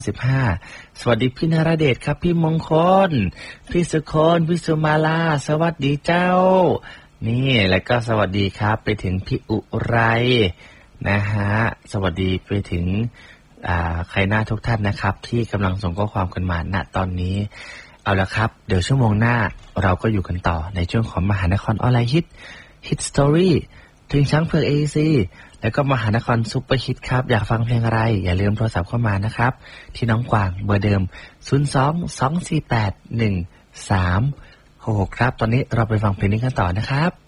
15สวัสดีพี่นราเดชครับพี่มงคลพี่สุคนพี่สุมาลาสวัสดีเจ้านี่แล้วก็สวัสดีครับไปถึงพี่อุไรนะฮะสวัสดีไปถึงใครหน้าทุกท่านนะครับที่กำลังส่งข้อความกันมาณตอนนี้เอาละครับเดี๋ยวชั่วโมงหน้าเราก็อยู่กันต่อในช่วงของมหานครออนไลน์ฮิตสตอรี่เพลงช้างเผือก AEC แล้วก็มหานครซุปเปอร์ฮิตครับอยากฟังเพลงอะไรอย่าลืมโทรศัพท์เข้ามานะครับที่น้องกวางเบอร์เดิม02-248-1366ครับตอนนี้เราไปฟังเพลงนี้กันต่อนะครับ